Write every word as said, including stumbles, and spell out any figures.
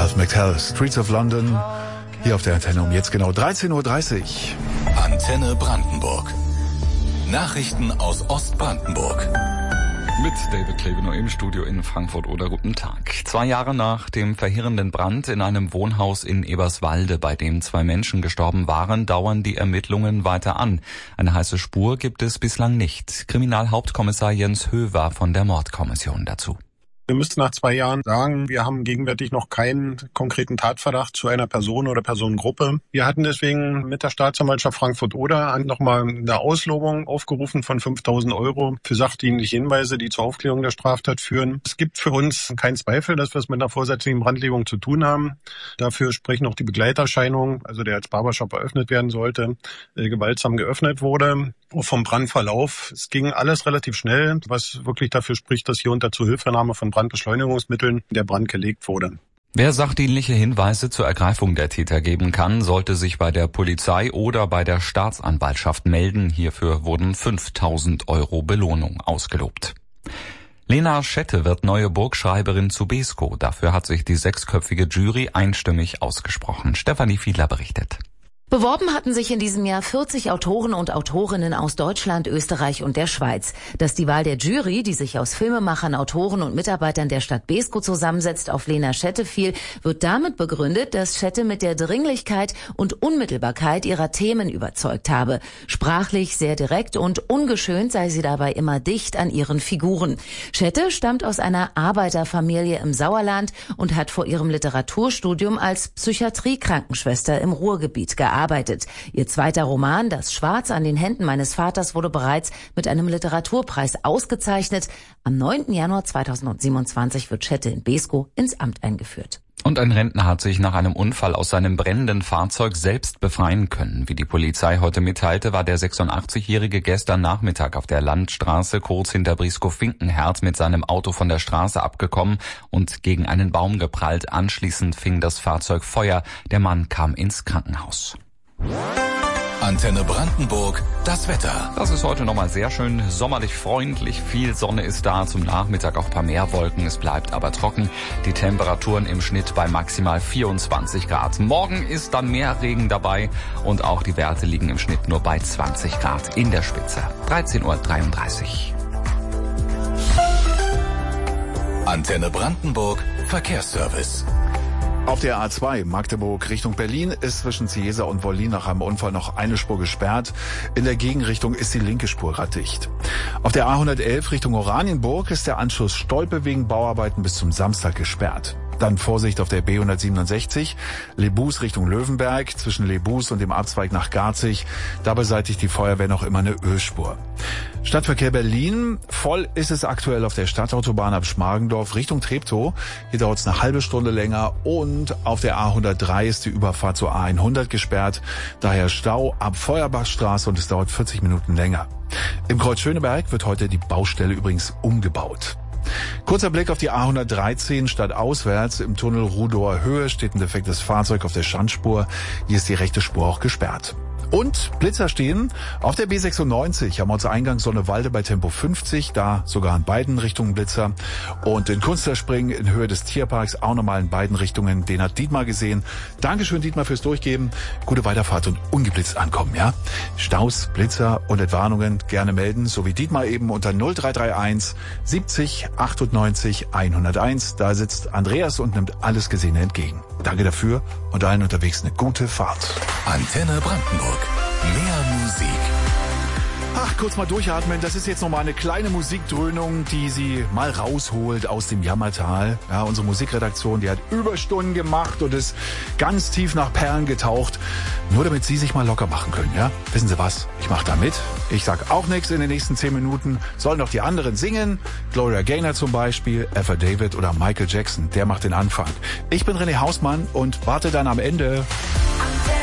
Ralph McTell, Streets of London, hier auf der Antenne um jetzt genau dreizehn Uhr dreißig. Antenne Brandenburg. Nachrichten aus Ostbrandenburg. Mit David Klebenow im Studio in Frankfurt oder guten Tag. Zwei Jahre nach dem verheerenden Brand in einem Wohnhaus in Eberswalde, bei dem zwei Menschen gestorben waren, dauern die Ermittlungen weiter an. Eine heiße Spur gibt es bislang nicht. Kriminalhauptkommissar Jens Höver von der Mordkommission dazu. Wir müssten nach zwei Jahren sagen, wir haben gegenwärtig noch keinen konkreten Tatverdacht zu einer Person oder Personengruppe. Wir hatten deswegen mit der Staatsanwaltschaft Frankfurt-Oder nochmal eine Auslobung aufgerufen von fünftausend Euro für sachdienliche Hinweise, die zur Aufklärung der Straftat führen. Es gibt für uns keinen Zweifel, dass wir es mit einer vorsätzlichen Brandlegung zu tun haben. Dafür sprechen auch die Begleiterscheinungen, also der als Barbershop eröffnet werden sollte, äh, gewaltsam geöffnet wurde. Vom Brandverlauf. Es ging alles relativ schnell, was wirklich dafür spricht, dass hier unter Zuhilfenahme von Brandbeschleunigungsmitteln der Brand gelegt wurde. Wer sachdienliche Hinweise zur Ergreifung der Täter geben kann, sollte sich bei der Polizei oder bei der Staatsanwaltschaft melden. Hierfür wurden fünftausend Euro Belohnung ausgelobt. Lena Schette wird neue Burgschreiberin zu Beeskow. Dafür hat sich die sechsköpfige Jury einstimmig ausgesprochen. Stefanie Fiedler berichtet. Beworben hatten sich in diesem Jahr vierzig Autoren und Autorinnen aus Deutschland, Österreich und der Schweiz. Dass die Wahl der Jury, die sich aus Filmemachern, Autoren und Mitarbeitern der Stadt Beeskow zusammensetzt, auf Lena Schette fiel, wird damit begründet, dass Schette mit der Dringlichkeit und Unmittelbarkeit ihrer Themen überzeugt habe. Sprachlich sehr direkt und ungeschönt sei sie dabei immer dicht an ihren Figuren. Schette stammt aus einer Arbeiterfamilie im Sauerland und hat vor ihrem Literaturstudium als Psychiatrie-Krankenschwester im Ruhrgebiet gearbeitet. Arbeitet. Ihr zweiter Roman, Das Schwarz an den Händen meines Vaters, wurde bereits mit einem Literaturpreis ausgezeichnet. Am neunten Januar zweitausendsiebenundzwanzig wird Schette in Beeskow ins Amt eingeführt. Und ein Rentner hat sich nach einem Unfall aus seinem brennenden Fahrzeug selbst befreien können. Wie die Polizei heute mitteilte, war der sechsundachtzigjährige gestern Nachmittag auf der Landstraße kurz hinter Brieskow-Finkenherd mit seinem Auto von der Straße abgekommen und gegen einen Baum geprallt. Anschließend fing das Fahrzeug Feuer. Der Mann kam ins Krankenhaus. Antenne Brandenburg, das Wetter. Das ist heute nochmal sehr schön, sommerlich freundlich, viel Sonne ist da, zum Nachmittag auch ein paar mehr Wolken, es bleibt aber trocken. Die Temperaturen im Schnitt bei maximal vierundzwanzig Grad. Morgen ist dann mehr Regen dabei und auch die Werte liegen im Schnitt nur bei zwanzig Grad in der Spitze. dreizehn Uhr dreiunddreißig. Antenne Brandenburg, Verkehrsservice. Auf der A zwei Magdeburg Richtung Berlin ist zwischen Ciesa und Wollin nach einem Unfall noch eine Spur gesperrt. In der Gegenrichtung ist die linke Spur raddicht. Auf der A hundertelf Richtung Oranienburg ist der Anschluss Stolpe wegen Bauarbeiten bis zum Samstag gesperrt. Dann Vorsicht auf der B hundertsiebenundsechzig, Lebus Richtung Löwenberg, zwischen Lebus und dem Abzweig nach Garzig. Da beseitigt die Feuerwehr noch immer eine Ölspur. Stadtverkehr Berlin, voll ist es aktuell auf der Stadtautobahn ab Schmargendorf Richtung Treptow. Hier dauert es eine halbe Stunde länger und auf der A hundertdrei ist die Überfahrt zur A hundert gesperrt. Daher Stau ab Feuerbachstraße und es dauert vierzig Minuten länger. Im Kreuz Schöneberg wird heute die Baustelle übrigens umgebaut. Kurzer Blick auf die A hundertdreizehn stadtauswärts. Im Tunnel Rudower Höhe steht ein defektes Fahrzeug auf der Schandspur. Hier ist die rechte Spur auch gesperrt. Und Blitzer stehen auf der B sechsundneunzig am Ortseingang Sonnewalde bei Tempo fünfzig, da sogar in beiden Richtungen Blitzer. Und den Kunstlerspringen in Höhe des Tierparks auch nochmal in beiden Richtungen, den hat Dietmar gesehen. Dankeschön Dietmar fürs Durchgeben, gute Weiterfahrt und ungeblitzt ankommen, ja? Staus, Blitzer und Entwarnungen gerne melden, so wie Dietmar eben unter null drei drei eins siebzig achtundneunzig hunderteins. Da sitzt Andreas und nimmt alles Gesehene entgegen. Danke dafür und allen unterwegs eine gute Fahrt. Antenne Brandenburg. Mehr Musik. Ach, kurz mal durchatmen. Das ist jetzt nochmal eine kleine Musikdröhnung, die Sie mal rausholt aus dem Jammertal. Ja, unsere Musikredaktion, die hat Überstunden gemacht und ist ganz tief nach Perlen getaucht. Nur damit Sie sich mal locker machen können, ja? Wissen Sie was? Ich mache da mit. Ich sag auch nichts in den nächsten zehn Minuten. Sollen doch die anderen singen. Gloria Gaynor zum Beispiel, Eva David oder Michael Jackson. Der macht den Anfang. Ich bin René Hausmann und warte dann am Ende.